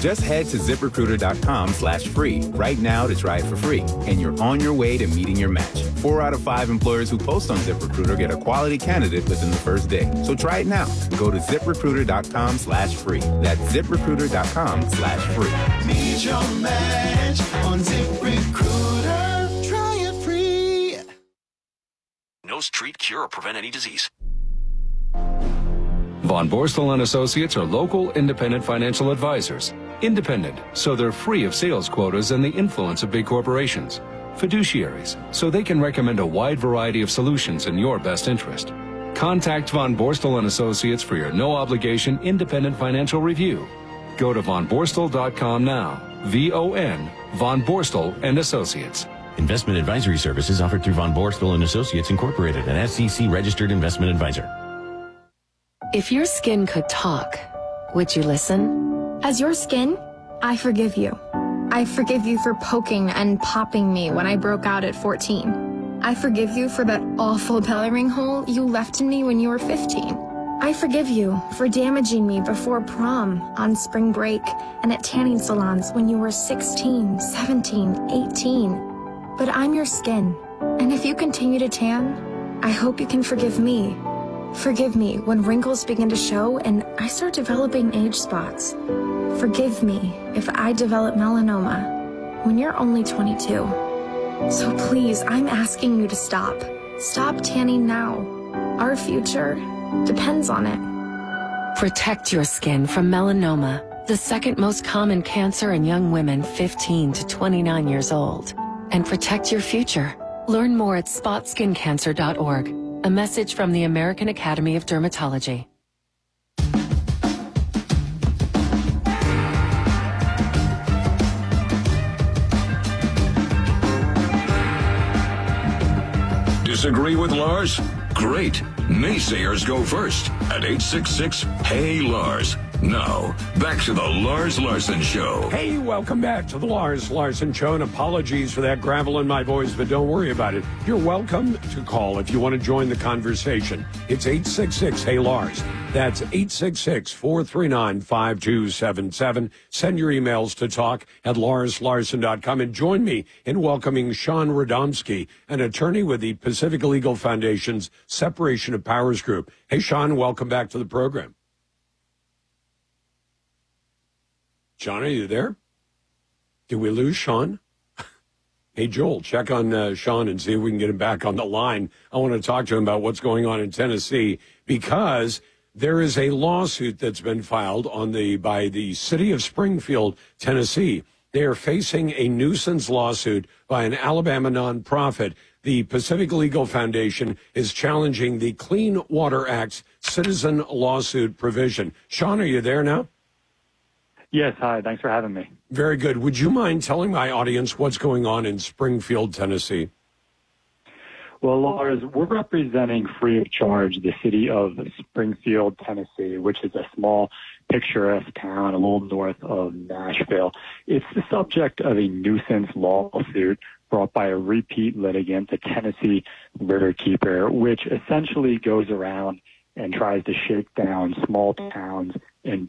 Just head to ZipRecruiter.com/free right now to try it for free, and you're on your way to meeting your match. 4 out of 5 employers who post on ZipRecruiter get a quality candidate within the first day. So try it now. Go to ZipRecruiter.com/free. That's ZipRecruiter.com/free. Meet your match on ZipRecruiter. Try it free. Knows, treat, cure, or prevent any disease. Von Borstel and Associates are local, independent financial advisors. Independent, so they're free of sales quotas and the influence of big corporations. Fiduciaries, so they can recommend a wide variety of solutions in your best interest. Contact Von Borstel and Associates for your no-obligation independent financial review. Go to vonborstel.com now. VON, Von Borstel and Associates. Investment advisory services offered through Von Borstel and Associates Incorporated, an SEC-registered investment advisor. If your skin could talk, would you listen? As your skin, I forgive you. I forgive you for poking and popping me when I broke out at 14. I forgive you for that awful belly ring hole you left in me when you were 15. I forgive you for damaging me before prom, on spring break, and at tanning salons when you were 16, 17, 18. But I'm your skin, and if you continue to tan, I hope you can forgive me. Forgive me when wrinkles begin to show and I start developing age spots. Forgive me if I develop melanoma when you're only 22. So please, I'm asking you to stop. Stop tanning now. Our future depends on it. Protect your skin from melanoma, the second most common cancer in young women 15 to 29 years old. And protect your future. Learn more at spotskincancer.org. A message from the American Academy of Dermatology. Disagree with Lars? Great. Naysayers go first at 866-HEY-LARS. Now, back to the Lars Larson Show. Hey, welcome back to the Lars Larson Show, and apologies for that gravel in my voice, but don't worry about it. You're welcome to call if you want to join the conversation. It's 866-HEY-LARS. That's 866-439-5277. Send your emails to talk@larslarson.com and join me in welcoming Sean Radomski, an attorney with the Pacific Legal Foundation's Separation of Powers Group. Hey, Sean, welcome back to the program. Sean, are you there? Did we lose Sean? Hey, Joel, check on Sean and see if we can get him back on the line. I want to talk to him about what's going on in Tennessee because there is a lawsuit that's been filed by the city of Springfield, Tennessee. They are facing a nuisance lawsuit by an Alabama nonprofit. The Pacific Legal Foundation is challenging the Clean Water Act's citizen lawsuit provision. Sean, are you there now? Yes, hi. Thanks for having me. Very good. Would you mind telling my audience what's going on in Springfield, Tennessee? Well, Lars, we're representing free of charge the city of Springfield, Tennessee, which is a small, picturesque town a little north of Nashville. It's the subject of a nuisance lawsuit brought by a repeat litigant, the Tennessee Riverkeeper, which essentially goes around and tries to shake down small towns